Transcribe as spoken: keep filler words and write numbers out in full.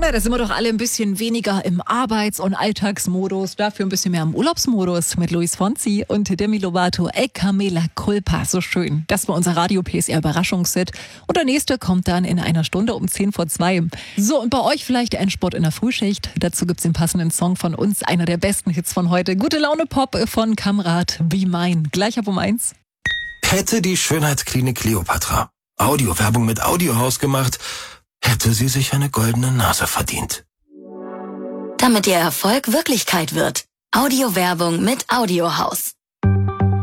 Na, da sind wir doch alle ein bisschen weniger im Arbeits- und Alltagsmodus, dafür ein bisschen mehr im Urlaubsmodus mit Luis Fonsi und Demi Lovato, El Camela Culpa. So schön. Das war unser Radio-P S R-Überraschungsset. Und der nächste kommt dann in einer Stunde um zehn vor zwei. So, und bei euch vielleicht der Endsport in der Frühschicht. Dazu gibt's den passenden Song von uns, einer der besten Hits von heute. Gute Laune Pop von Kamrat, Be Mine. Gleich ab um eins. Hätte die Schönheitsklinik Kleopatra Audiowerbung mit Audiohaus gemacht, hätte sie sich eine goldene Nase verdient. Damit Ihr Erfolg Wirklichkeit wird. Audiowerbung mit Audiohaus.